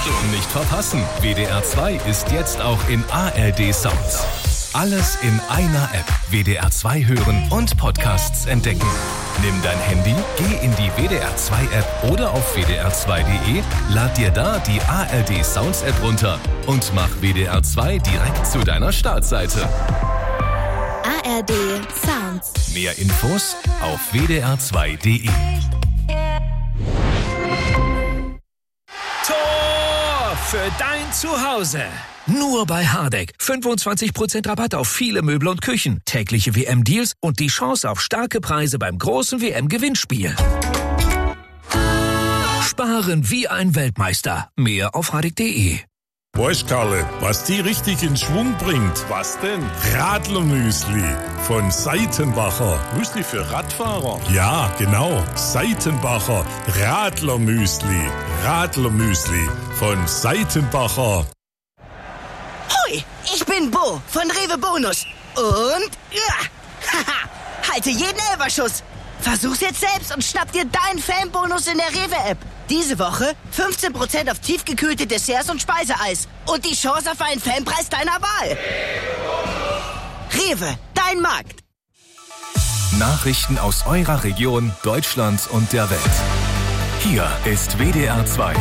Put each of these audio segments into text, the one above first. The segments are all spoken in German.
Achtung, nicht verpassen. WDR 2 ist jetzt auch in ARD Sounds. Alles in einer App. WDR 2 hören und Podcasts entdecken. Nimm dein Handy, geh in die WDR 2 App oder auf wdr2.de, lad dir da die ARD Sounds App runter und mach WDR 2 direkt zu deiner Startseite. ARD Sounds. Mehr Infos auf wdr2.de. Tor für dein Zuhause. Nur bei Hardegg. 25% Rabatt auf viele Möbel und Küchen, tägliche WM-Deals und die Chance auf starke Preise beim großen WM-Gewinnspiel. Sparen wie ein Weltmeister. Mehr auf hardegg.de. Weißt, Karle, was die richtig in Schwung bringt? Was denn? Radlermüsli von Seitenbacher. Müsli für Radfahrer? Ja, genau. Seitenbacher Radlermüsli. Radlermüsli von Seitenbacher. Hoi, ich bin Bo von Rewe Bonus. Und halte jeden Elferschuss. Versuch's jetzt selbst und schnapp dir deinen Fanbonus in der Rewe-App. Diese Woche 15% auf tiefgekühlte Desserts und Speiseeis. Und die Chance auf einen Fanpreis deiner Wahl. Rewe, dein Markt. Nachrichten aus eurer Region, Deutschland und der Welt. Hier ist WDR 2.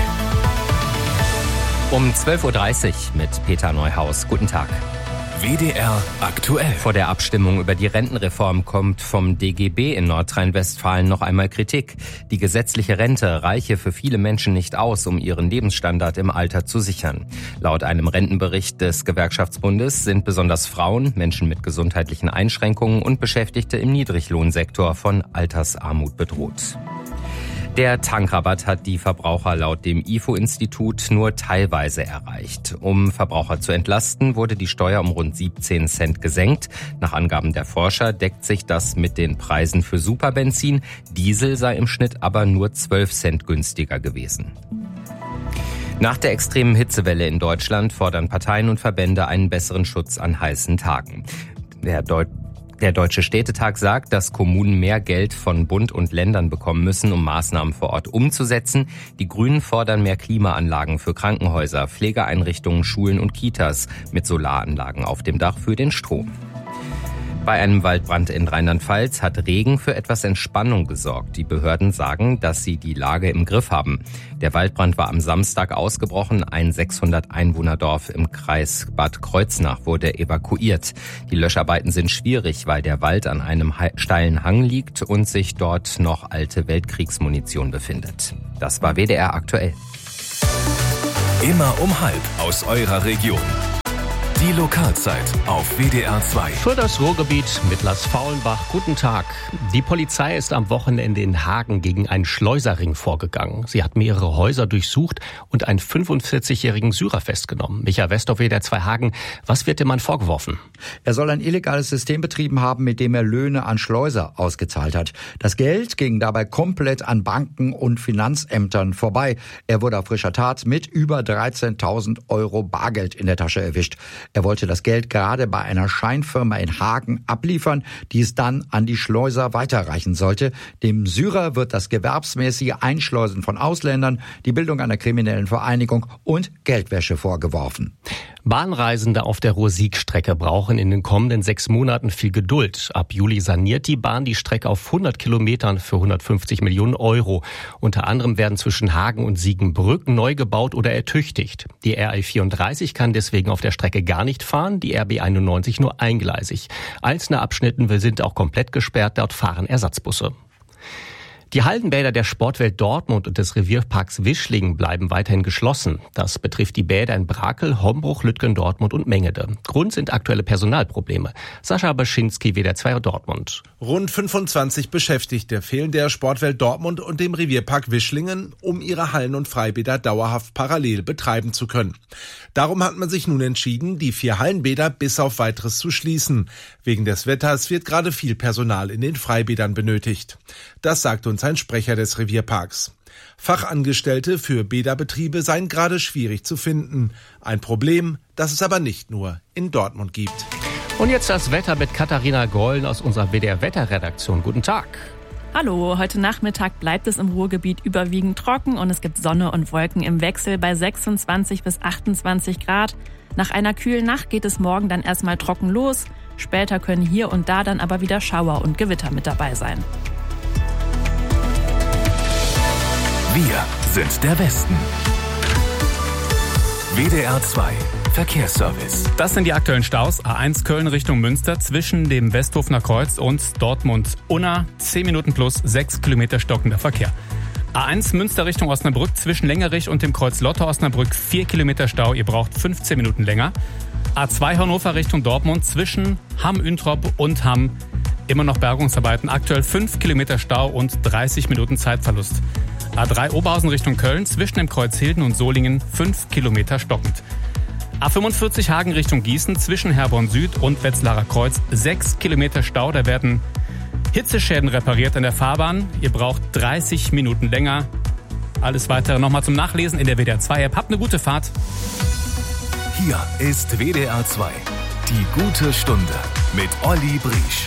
Um 12.30 Uhr mit Peter Neuhaus. Guten Tag. WDR aktuell. Vor der Abstimmung über die Rentenreform kommt vom DGB in Nordrhein-Westfalen noch einmal Kritik. Die gesetzliche Rente reiche für viele Menschen nicht aus, um ihren Lebensstandard im Alter zu sichern. Laut einem Rentenbericht des Gewerkschaftsbundes sind besonders Frauen, Menschen mit gesundheitlichen Einschränkungen und Beschäftigte im Niedriglohnsektor von Altersarmut bedroht. Der Tankrabatt hat die Verbraucher laut dem IFO-Institut nur teilweise erreicht. Um Verbraucher zu entlasten, wurde die Steuer um rund 17 Cent gesenkt. Nach Angaben der Forscher deckt sich das mit den Preisen für Superbenzin. Diesel sei im Schnitt aber nur 12 Cent günstiger gewesen. Nach der extremen Hitzewelle in Deutschland fordern Parteien und Verbände einen besseren Schutz an heißen Tagen. Der Deutsche Städtetag sagt, dass Kommunen mehr Geld von Bund und Ländern bekommen müssen, um Maßnahmen vor Ort umzusetzen. Die Grünen fordern mehr Klimaanlagen für Krankenhäuser, Pflegeeinrichtungen, Schulen und Kitas mit Solaranlagen auf dem Dach für den Strom. Bei einem Waldbrand in Rheinland-Pfalz hat Regen für etwas Entspannung gesorgt. Die Behörden sagen, dass sie die Lage im Griff haben. Der Waldbrand war am Samstag ausgebrochen. Ein 600-Einwohner-Dorf im Kreis Bad Kreuznach wurde evakuiert. Die Löscharbeiten sind schwierig, weil der Wald an einem steilen Hang liegt und sich dort noch alte Weltkriegsmunition befindet. Das war WDR aktuell. Immer um 12:30 aus eurer Region. Die Lokalzeit auf WDR 2. Für das Ruhrgebiet mit Lars Faulenbach. Guten Tag. Die Polizei ist am Wochenende in Hagen gegen einen Schleuserring vorgegangen. Sie hat mehrere Häuser durchsucht und einen 45-jährigen Syrer festgenommen. Michael Westorf, WDR 2 Hagen. Was wird dem Mann vorgeworfen? Er soll ein illegales System betrieben haben, mit dem er Löhne an Schleuser ausgezahlt hat. Das Geld ging dabei komplett an Banken und Finanzämtern vorbei. Er wurde auf frischer Tat mit über 13.000 Euro Bargeld in der Tasche erwischt. Er wollte das Geld gerade bei einer Scheinfirma in Hagen abliefern, die es dann an die Schleuser weiterreichen sollte. Dem Syrer wird das gewerbsmäßige Einschleusen von Ausländern, die Bildung einer kriminellen Vereinigung und Geldwäsche vorgeworfen. Bahnreisende auf der Ruhr-Sieg-Strecke brauchen in den kommenden 6 Monaten viel Geduld. Ab Juli saniert die Bahn die Strecke auf 100 Kilometern für 150 Millionen Euro. Unter anderem werden zwischen Hagen und Siegen Brücken neu gebaut oder ertüchtigt. Die RE 34 kann deswegen auf der Strecke gar nicht fahren, die RB 91 nur eingleisig. Einzelne Abschnitten sind auch komplett gesperrt, dort fahren Ersatzbusse. Die Hallenbäder der Sportwelt Dortmund und des Revierparks Wischlingen bleiben weiterhin geschlossen. Das betrifft die Bäder in Brakel, Hombruch, Lütgen, Dortmund und Mengede. Grund sind aktuelle Personalprobleme. Sascha Baschinski, WDR 2 Dortmund. Rund 25 Beschäftigte fehlen der Sportwelt Dortmund und dem Revierpark Wischlingen, um ihre Hallen und Freibäder dauerhaft parallel betreiben zu können. Darum hat man sich nun entschieden, die 4 Hallenbäder bis auf Weiteres zu schließen. Wegen des Wetters wird gerade viel Personal in den Freibädern benötigt. Das sagt uns ein Sprecher des Revierparks. Fachangestellte für Bäderbetriebe seien gerade schwierig zu finden. Ein Problem, das es aber nicht nur in Dortmund gibt. Und jetzt das Wetter mit Katharina Gollen aus unserer WDR-Wetterredaktion. Guten Tag. Hallo, heute Nachmittag bleibt es im Ruhrgebiet überwiegend trocken und es gibt Sonne und Wolken im Wechsel bei 26 bis 28 Grad. Nach einer kühlen Nacht geht es morgen dann erstmal trocken los. Später können hier und da dann aber wieder Schauer und Gewitter mit dabei sein. Wir sind der Westen. WDR 2 Verkehrsservice. Das sind die aktuellen Staus. A1 Köln Richtung Münster zwischen dem Westhofener Kreuz und Dortmund-Unna. 10 Minuten plus 6 Kilometer stockender Verkehr. A1 Münster Richtung Osnabrück zwischen Längerich und dem Kreuz Lotte-Osnabrück 4 Kilometer Stau. Ihr braucht 15 Minuten länger. A2 Hannover Richtung Dortmund zwischen Hamm-Üntrop und Hamm. Immer noch Bergungsarbeiten. Aktuell 5 Kilometer Stau und 30 Minuten Zeitverlust. A3 Oberhausen Richtung Köln zwischen dem Kreuz Hilden und Solingen 5 Kilometer stockend. A45 Hagen Richtung Gießen zwischen Herborn Süd und Wetzlarer Kreuz 6 Kilometer Stau. Da werden Hitzeschäden repariert an der Fahrbahn. Ihr braucht 30 Minuten länger. Alles weitere nochmal zum Nachlesen in der WDR 2 App. Habt eine gute Fahrt. Hier ist WDR 2. Die gute Stunde mit Olli Briesch.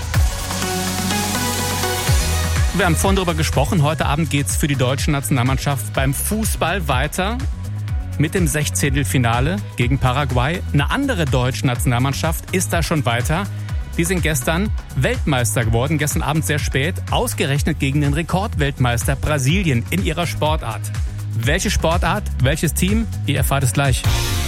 Wir haben vorhin darüber gesprochen. Heute Abend geht's für die deutsche Nationalmannschaft beim Fußball weiter mit dem 16. gegen Paraguay. Eine andere deutsche Nationalmannschaft ist da schon weiter. Die sind gestern Weltmeister geworden, gestern Abend sehr spät, ausgerechnet gegen den Rekordweltmeister Brasilien in ihrer Sportart. Welche Sportart, welches Team? Ihr erfahrt es gleich.